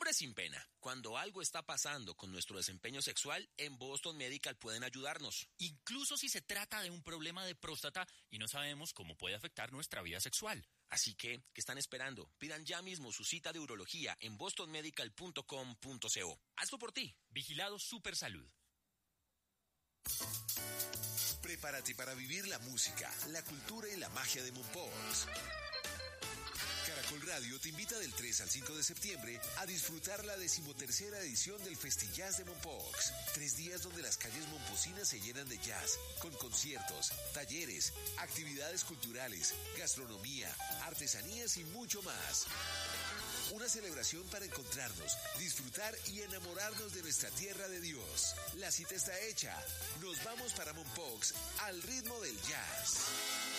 Hombre sin pena, cuando algo está pasando con nuestro desempeño sexual, en Boston Medical pueden ayudarnos. Incluso si se trata de un problema de próstata y no sabemos cómo puede afectar nuestra vida sexual. Así que, ¿qué están esperando? Pidan ya mismo su cita de urología en bostonmedical.com.co. Hazlo por ti. Vigilado Supersalud. Prepárate para vivir la música, la cultura y la magia de Mompox. Caracol Radio te invita del 3 al 5 de septiembre a disfrutar la 13ª edición del Festillas de Mompox. 3 días donde las calles momposinas se llenan de jazz, con conciertos, talleres, actividades culturales, gastronomía, artesanías y mucho más. Una celebración para encontrarnos, disfrutar y enamorarnos de nuestra tierra de Dios. La cita está hecha. Nos vamos para Mompox al ritmo del jazz.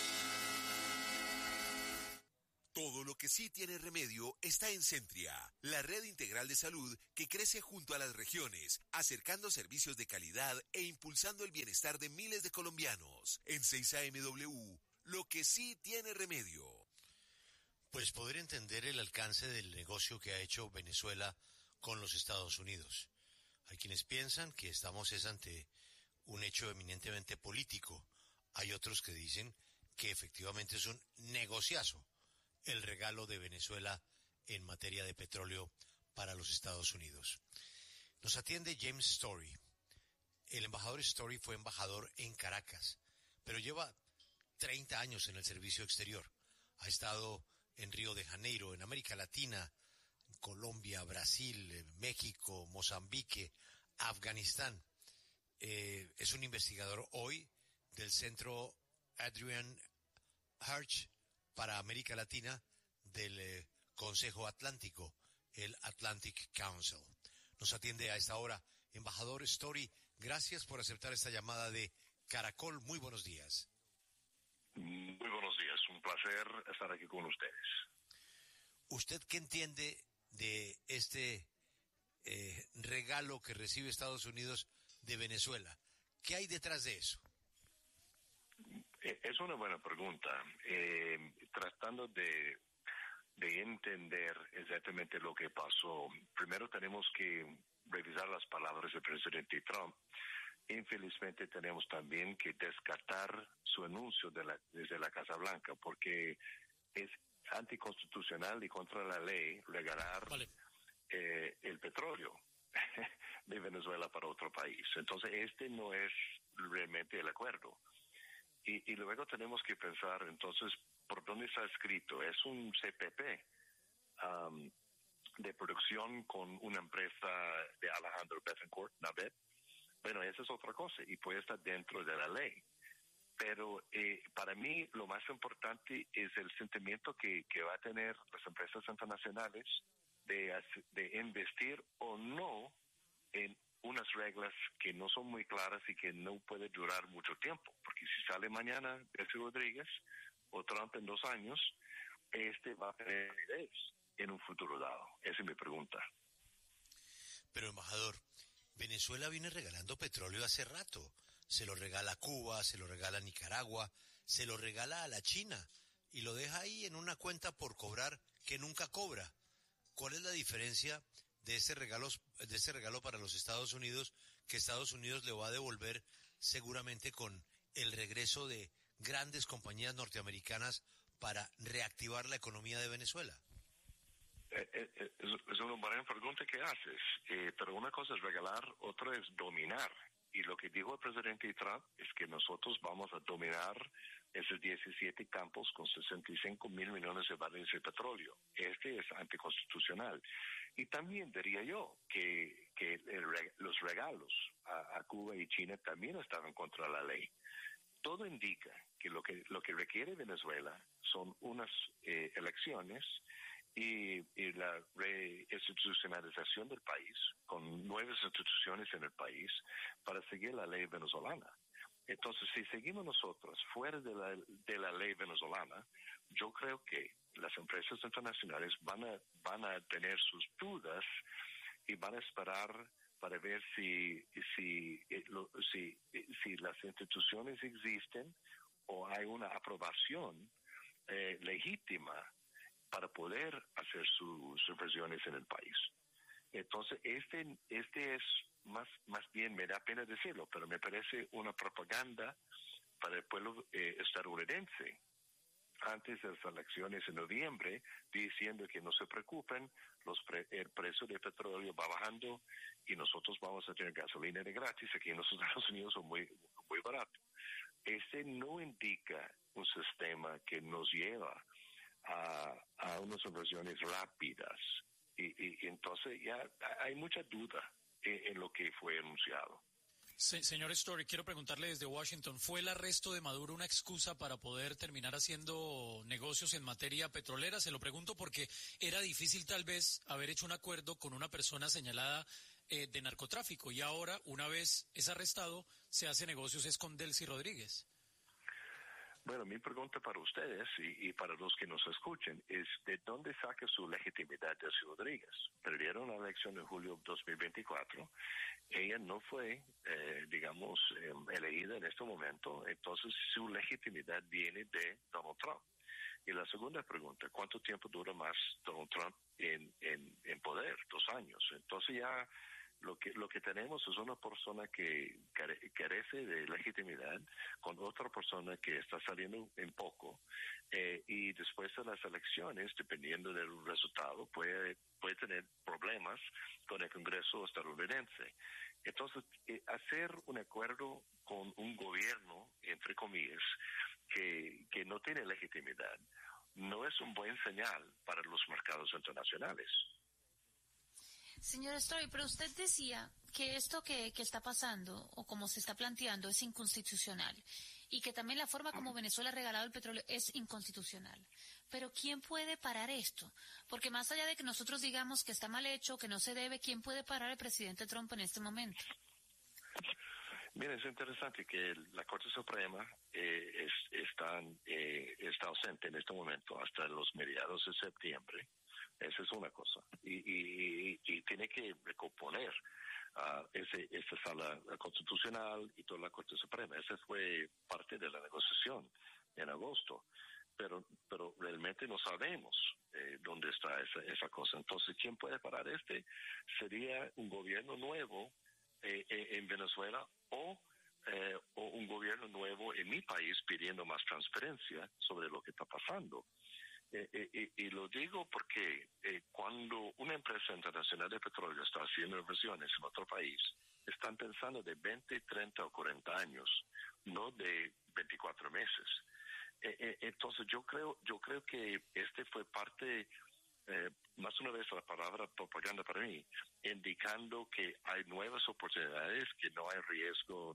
Todo lo que sí tiene remedio está en Centria, la red integral de salud que crece junto a las regiones, acercando servicios de calidad e impulsando el bienestar de miles de colombianos. En 6AMW, lo que sí tiene remedio. Pues poder entender el alcance del negocio que ha hecho Venezuela con los Estados Unidos. Hay quienes piensan que estamos ante un hecho eminentemente político. Hay otros que dicen que efectivamente es un negociazo el regalo de Venezuela en materia de petróleo para los Estados Unidos. Nos atiende James Story. El embajador Story fue embajador en Caracas, pero lleva 30 años en el servicio exterior. Ha estado en Río de Janeiro, en América Latina, Colombia, Brasil, México, Mozambique, Afganistán. Es un investigador hoy del Centro Adrian Hirsch para América Latina del Consejo Atlántico, el Atlantic Council. Nos atiende a esta hora. Embajador Story, gracias por aceptar esta llamada de Caracol. Muy buenos días. Muy buenos días, un placer estar aquí con ustedes. ¿Usted qué entiende de este regalo que recibe Estados Unidos de Venezuela? ¿Qué hay detrás de eso? Es una buena pregunta. Tratando de entender exactamente lo que pasó, primero tenemos que revisar las palabras del presidente Trump. Infelizmente tenemos también que descartar su anuncio desde la Casa Blanca, porque es anticonstitucional y contra la ley regalar el petróleo de Venezuela para otro país. Entonces este no es realmente el acuerdo. Y luego tenemos que pensar, entonces, ¿por dónde está escrito? Es un CPP de producción con una empresa de Alejandro Bethencourt, Navet. Bueno, esa es otra cosa y puede estar dentro de la ley. Pero para mí lo más importante es el sentimiento que va a tener las empresas internacionales de investir o no en unas reglas que no son muy claras y que no puede durar mucho tiempo, porque si sale mañana Delcy Rodríguez o Trump en 2 años, va a tener validez en un futuro dado. Esa es mi pregunta. Pero, embajador, Venezuela viene regalando petróleo hace rato. Se lo regala a Cuba, se lo regala a Nicaragua, se lo regala a la China y lo deja ahí en una cuenta por cobrar que nunca cobra. ¿Cuál es la diferencia de ese regalo para los Estados Unidos, que Estados Unidos le va a devolver seguramente con el regreso de grandes compañías norteamericanas para reactivar la economía de Venezuela? Es una buena pregunta que haces, pero una cosa es regalar, otra es dominar. Y lo que dijo el presidente Trump es que nosotros vamos a dominar esos 17 campos con 65 mil millones de barriles de petróleo. Este es anticonstitucional. Y también diría yo que los regalos a Cuba y China también estaban contra la ley. Todo indica que lo que requiere Venezuela son unas elecciones y la reinstitucionalización del país, con nuevas instituciones en el país, para seguir la ley venezolana. Entonces, si seguimos nosotros fuera de la ley venezolana, yo creo que las empresas internacionales van a tener sus dudas y van a esperar para ver si las instituciones existen o hay una aprobación legítima para poder hacer sus inversiones en el país. Entonces, este es más bien, me da pena decirlo, pero me parece una propaganda para el pueblo estadounidense antes de las elecciones en noviembre, diciendo que no se preocupen, el precio del petróleo va bajando y nosotros vamos a tener gasolina de gratis aquí en los Estados Unidos, son muy, muy barato. Este no indica un sistema que nos lleva a unas inversiones rápidas. Y entonces ya hay mucha duda en lo que fue anunciado. Señor Story, quiero preguntarle desde Washington, ¿fue el arresto de Maduro una excusa para poder terminar haciendo negocios en materia petrolera? Se lo pregunto porque era difícil tal vez haber hecho un acuerdo con una persona señalada de narcotráfico y ahora, una vez es arrestado, se hace negocios es con Delcy Rodríguez. Bueno, mi pregunta para ustedes y para los que nos escuchen es ¿de dónde saca su legitimidad Delcy Rodríguez? Perdieron la elección en julio de 2024. Ella no fue, elegida en este momento, entonces su legitimidad viene de Donald Trump. Y la segunda pregunta, ¿cuánto tiempo dura más Donald Trump en poder? 2 años. Entonces ya lo que tenemos es una persona que carece de legitimidad con otra persona que está saliendo en poco y después de las elecciones, dependiendo del resultado, puede tener problemas con el Congreso estadounidense. Entonces, hacer un acuerdo con un gobierno, entre comillas, que no tiene legitimidad, no es un buen señal para los mercados internacionales. Señor Story, pero usted decía que esto que está pasando o como se está planteando es inconstitucional y que también la forma como Venezuela ha regalado el petróleo es inconstitucional. Pero ¿quién puede parar esto? Porque más allá de que nosotros digamos que está mal hecho, que no se debe, ¿quién puede parar al presidente Trump en este momento? Mira, es interesante que la Corte Suprema está ausente en este momento hasta los mediados de septiembre. Esa es una cosa. Y tiene que recomponer esta sala constitucional y toda la Corte Suprema. Esa fue parte de la negociación en agosto. Pero realmente no sabemos dónde está esa cosa. Entonces, ¿quién puede parar sería un gobierno nuevo en Venezuela o un gobierno nuevo en mi país pidiendo más transparencia sobre lo que está pasando. Y lo digo porque cuando una empresa internacional de petróleo está haciendo inversiones en otro país, están pensando de 20, 30 o 40 años, no de 24 meses. Entonces yo creo que fue parte, más una vez la palabra propaganda para mí, indicando que hay nuevas oportunidades, que no hay riesgo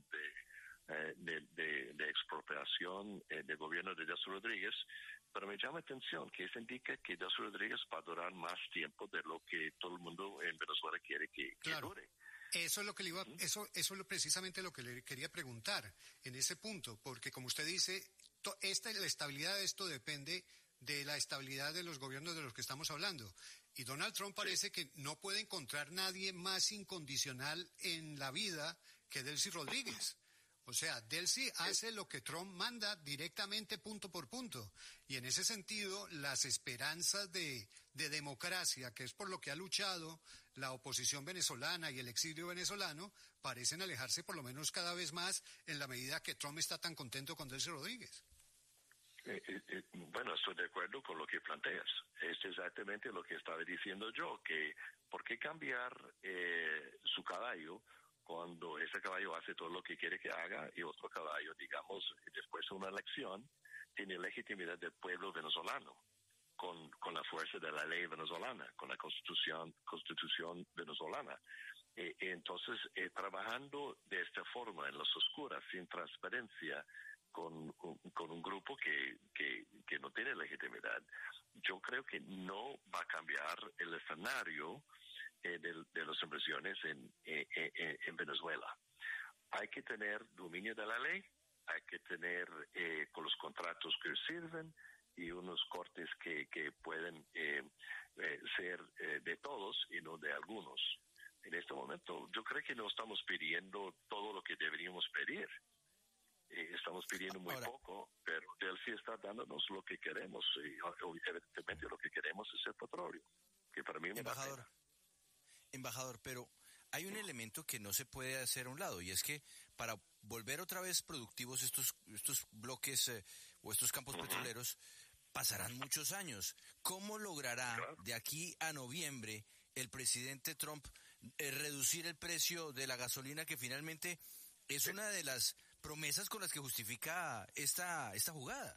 de expropiación del gobierno de Delcy Rodríguez. Pero me llama la atención que eso indica que Delcy Rodríguez va a durar más tiempo de lo que todo el mundo en Venezuela quiere que dure. Eso es lo que le iba, eso es precisamente lo que le quería preguntar en ese punto, porque como usted dice, la estabilidad de esto depende de la estabilidad de los gobiernos de los que estamos hablando. Y Donald Trump parece que no puede encontrar nadie más incondicional en la vida que Delcy Rodríguez. O sea, Delcy hace lo que Trump manda directamente punto por punto. Y en ese sentido, las esperanzas de democracia, que es por lo que ha luchado la oposición venezolana y el exilio venezolano, parecen alejarse por lo menos cada vez más en la medida que Trump está tan contento con Delcy Rodríguez. Bueno, estoy de acuerdo con lo que planteas. Es exactamente lo que estaba diciendo yo, que ¿por qué cambiar su caballo cuando ese caballo hace todo lo que quiere que haga y otro caballo, digamos, después de una elección, tiene legitimidad del pueblo venezolano con la fuerza de la ley venezolana, con la constitución venezolana? Entonces, trabajando de esta forma, en las oscuras, sin transparencia, con un grupo que no tiene legitimidad, yo creo que no va a cambiar el escenario de las inversiones en Venezuela. Hay que tener dominio de la ley, hay que tener con los contratos que sirven y unos cortes que pueden ser de todos y no de algunos. En este momento yo creo que no estamos pidiendo todo lo que deberíamos pedir. Estamos pidiendo muy poco, pero él sí está dándonos lo que queremos y evidentemente lo que queremos es el petróleo, que para mí me da pena. Embajador, pero hay un elemento que no se puede hacer a un lado, y es que para volver otra vez productivos estos bloques o estos campos petroleros, pasarán muchos años. ¿Cómo logrará de aquí a noviembre el presidente Trump reducir el precio de la gasolina, que finalmente es una de las promesas con las que justifica esta jugada?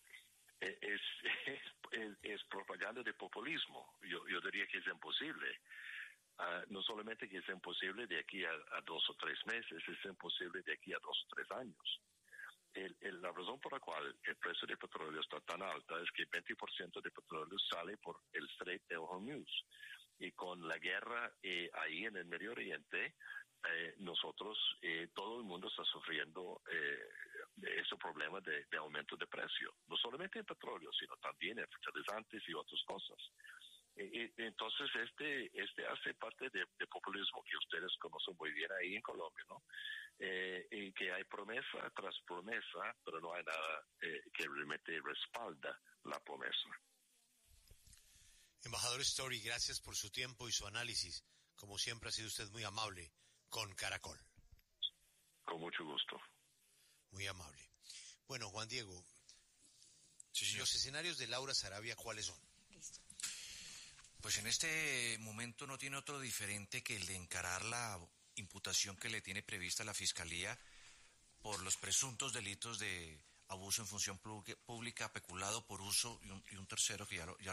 Es propaganda de populismo. Yo diría que es imposible. No solamente que es imposible de aquí a 2 o 3 meses, es imposible de aquí a 2 o 3 años. La razón por la cual el precio del petróleo está tan alta es que 20% del petróleo sale por el Strait de Hormuz. Y con la guerra ahí en el Medio Oriente, nosotros, todo el mundo está sufriendo ese problema de aumento de precio. No solamente en petróleo, sino también en fertilizantes y otras cosas. Entonces, este hace parte de populismo que ustedes conocen muy bien ahí en Colombia, ¿no? Y que hay promesa tras promesa, pero no hay nada que realmente respalda la promesa. Embajador Story, gracias por su tiempo y su análisis. Como siempre, ha sido usted muy amable con Caracol. Con mucho gusto. Muy amable. Bueno, Juan Diego, sí, los escenarios de Laura Sarabia, ¿cuáles son? Listo. Pues en este momento no tiene otro diferente que el de encarar la imputación que le tiene prevista la Fiscalía por los presuntos delitos de abuso en función pública, peculado por uso y un tercero que ya